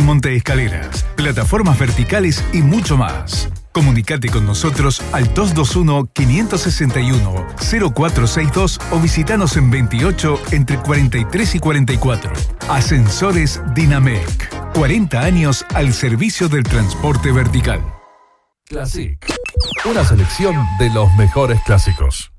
montaescaleras, plataformas verticales y mucho más. Comunicate con nosotros al 221-561-0462 o visitanos en 28 entre 43 y 44. Ascensores Dinamec. 40 años al servicio del transporte vertical. Classic. Una selección de los mejores clásicos.